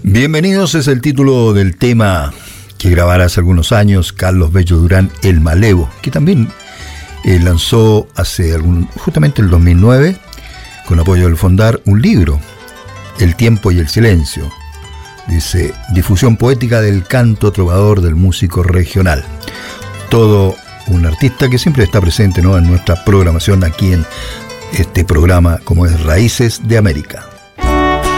Bienvenidos es el título del tema que grabara hace algunos años Carlos Bello Durán, El Malevo, que también lanzó justamente el 2009, con apoyo del Fondar, un libro, El tiempo y el silencio. Dice, difusión poética del canto trovador del músico regional. Todo un artista que siempre está presente, ¿no?, en nuestra programación aquí en este programa como es Raíces de América.